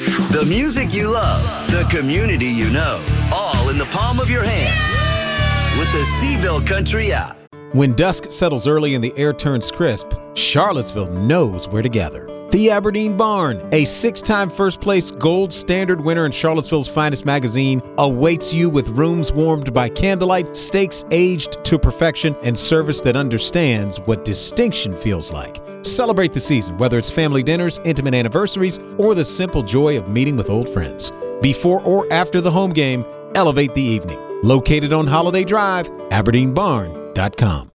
The music you love, the community you know, all in the palm of your hand. With the Seville Country app. When dusk settles early and the air turns crisp, Charlottesville knows where to gather. The Aberdeen Barn, a 6-time first place gold standard winner in Charlottesville's finest magazine, awaits you with rooms warmed by candlelight, steaks aged to perfection, and service that understands what distinction feels like. Celebrate the season, whether it's family dinners, intimate anniversaries, or the simple joy of meeting with old friends. Before or after the home game, elevate the evening. Located on Holiday Drive, AberdeenBarn.com.